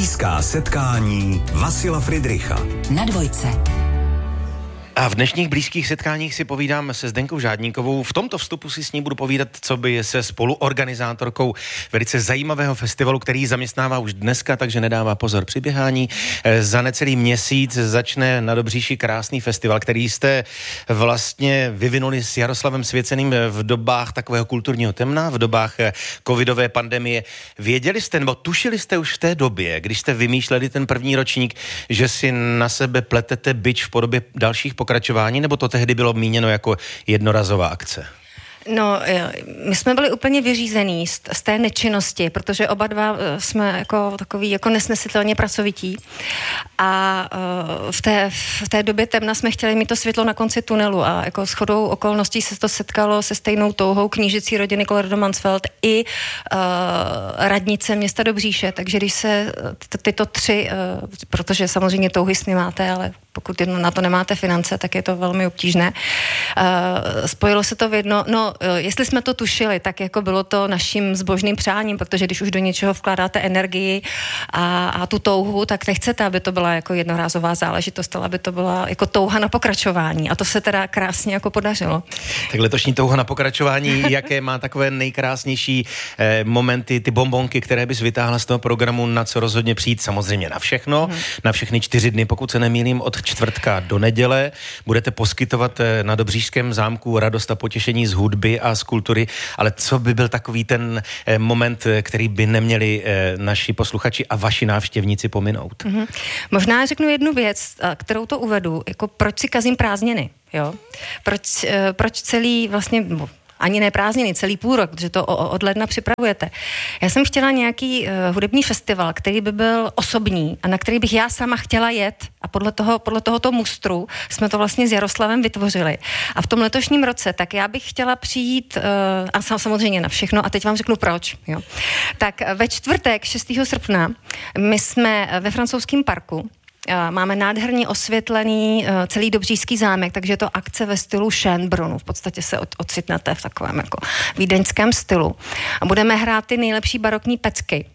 Blízká setkání Vasila Fridricha na Dvojce. A v dnešních blízkých setkáních si povídám se Zdenkou Žádníkovou. V tomto vstupu si s ní budu povídat, co by se spoluorganizátorkou velice zajímavého festivalu, který zaměstnává už dneska, takže nedává pozor při běhání. Za necelý měsíc začne na Dobříši krásný festival, který jste vlastně vyvinuli s Jaroslavem Svěceným v dobách takového kulturního temna, v dobách covidové pandemie. Věděli jste, nebo tušili jste už v té době, když jste vymýšleli ten první ročník, že si na sebe pletete bič v podobě dalších pokračování, nebo to tehdy bylo míněno jako jednorazová akce? No, my jsme byli úplně vyřízení z té nečinnosti, protože oba dva jsme jako takový jako nesnesitelně pracovití a v té době temna jsme chtěli mít to světlo na konci tunelu a jako shodou okolností se to setkalo se stejnou touhou knížecí rodiny Kollerdo-Mansfeld i radnice města Dobříše, takže když se tyto tři, protože samozřejmě touhy sny máte, ale pokud na to nemáte finance, tak je to velmi obtížné. Spojilo se to v jedno, jestli jsme to tušili, tak jako bylo to naším zbožným přáním, protože když už do něčeho vkládáte energii a tu touhu, tak nechcete, aby to byla jako jednorázová záležitost, ale aby to byla jako touha na pokračování. A to se teda krásně jako podařilo. Tak letošní touha na pokračování, jaké má takové nejkrásnější momenty, ty bonbonky, které bys vytáhla z toho programu, na co rozhodně přijít, samozřejmě na všechno, na všechny 4 dny, pokud se nemýlím, od čtvrtka do neděle. Budete poskytovat na Dobříšském zámku radost a potěšení z hudby a z kultury, ale co by byl takový ten moment, který by neměli naši posluchači a vaši návštěvníci pominout? Možná řeknu jednu věc, kterou to uvedu, jako proč si kazím prázdniny, jo? Proč celý vlastně ani ne prázdniny, celý půl rok, protože to od ledna připravujete. Já jsem chtěla nějaký hudební festival, který by byl osobní a na který bych já sama chtěla jet a podle tohoto mustru jsme to vlastně s Jaroslavem vytvořili. A v tom letošním roce, tak já bych chtěla přijít a samozřejmě na všechno a teď vám řeknu proč. Jo. Tak ve čtvrtek 6. srpna my jsme ve francouzském parku. Máme nádherně osvětlený celý Dobříšský zámek, takže je to akce ve stylu Schönbrunnu. V podstatě se ocitnete v takovém jako vídeňském stylu. A budeme hrát ty nejlepší barokní pecky.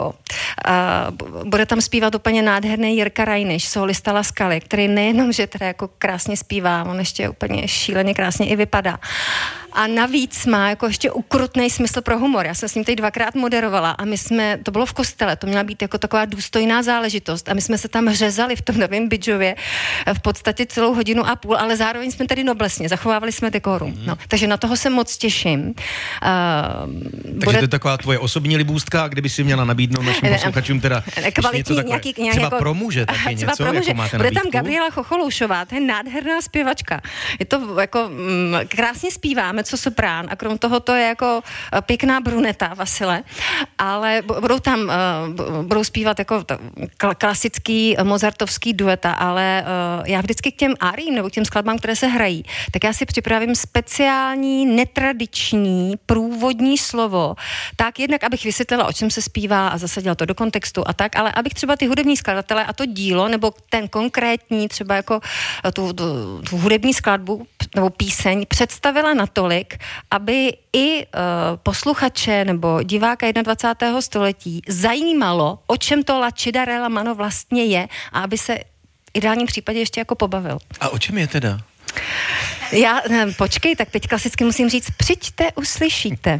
Bude tam zpívat úplně nádherný Jirka Rajniš, solista La Scaly, který nejenom, že teda jako krásně zpívá, on ještě úplně šíleně krásně i vypadá. A navíc má jako ještě ukrutný smysl pro humor. Já jsem s ním teď 2krát moderovala a to bylo v kostele, to měla být jako taková důstojná záležitost a my jsme se tam řezali v tom Novém Bydžově v podstatě celou 1,5 hodiny, ale zároveň jsme tady noblesně, zachovávali jsme dekorum. No, takže na toho se moc těším. Takže to je taková tvoje osobní libůstka, kdyby si měla nabídnout našim posluchačům teda něco takové. Třeba jako, pro muže taky něco, jako máte bude nabídku? Tam Gabriela Chocholoušová, to je nádherná zpěvačka. Je to jako krásně zpívá, mezzosoprán a krom toho to je jako pěkná bruneta Vasile, ale budou zpívat jako klasický mozartovský dueta, ale já vždycky k těm áriím nebo k těm skladbám, které se hrají, tak já si připravím speciální, netradiční, průvodní slovo, tak jednak, abych vysvětlila, o čem se zpívá a zasadila to do kontextu a tak, ale abych třeba ty hudební skladatelé a to dílo, nebo ten konkrétní třeba jako tu hudební skladbu nebo píseň představila natolik, aby i posluchače nebo diváka 21. století zajímalo, o čem to La Cidarella Mano vlastně je a aby se v ideálním případě ještě jako pobavil. A o čem je teda? Počkej, tak teď klasicky musím říct, přijďte, uslyšíte.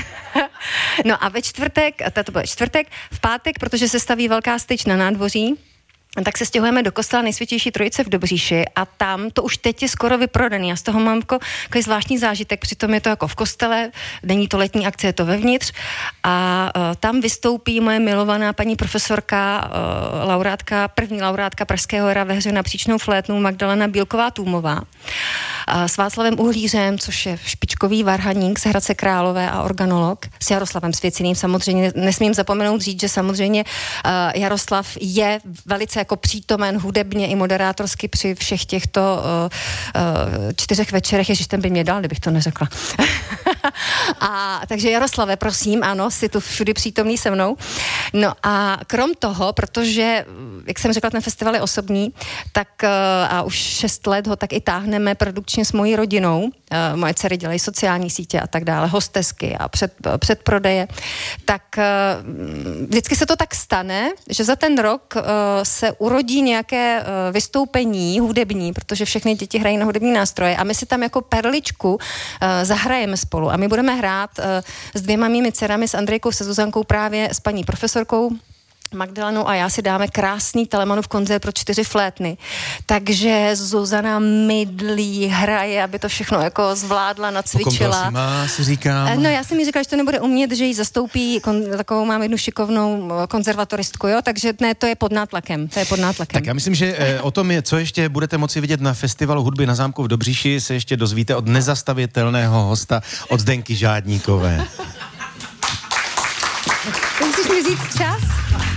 No a ve čtvrtek, to bude čtvrtek, v pátek, protože se staví velká styč na nádvoří, tak se stěhujeme do kostela Nejsvětější Trojice v Dobříši a tam to už teď je skoro vyprodaný. Já z toho mám takový zvláštní zážitek, přitom je to jako v kostele, není to letní akce, je to vevnitř a tam vystoupí moje milovaná paní profesorka, první laureátka Pražského jara ve hře na příčnou flétnu Magdalena Bílková-Tůmová s Václavem Uhlířem, což je špičkový varhaník z Hradce Králové a organolog, s Jaroslavem Svěceným. Samozřejmě nesmím zapomenout říct, že samozřejmě Jaroslav je velice jako přítomen hudebně i moderátorsky při všech těchto 4 večerech. Ježiš, ten by mě dal, kdybych to neřekla. Takže Jaroslave, prosím, ano, jsi tu všudy přítomný se mnou. No a krom toho, protože, jak jsem řekla, ten festival je osobní, tak a už 6 let ho tak i táhneme produkčně s mojí rodinou, moje dcery dělají sociální sítě a tak dále, hostesky a předprodeje, tak vždycky se to tak stane, že za ten rok se urodí nějaké vystoupení hudební, protože všechny děti hrají na hudební nástroje a my si tam jako perličku zahrajeme spolu a my budeme hrát s 2 mými dcerami, s Andrejkou, se Zuzankou, právě s paní profesorkou Magdalenou a já si dáme krásný Telemanův koncert pro 4 flétny. Takže Zuzana mydlí, hraje, aby to všechno jako zvládla, nacvičila. Si říkám. No já jsem jí říkala, že to nebude umět, že ji zastoupí, takovou mám jednu šikovnou konzervatoristku, jo, takže ne, to je pod nátlakem. Tak já myslím, že o tom, co ještě budete moci vidět na festivalu hudby na zámku v Dobříši, se ještě dozvíte od nezastavitelného hosta, od Zdenky Žádníkové. Musíš mi říct čas?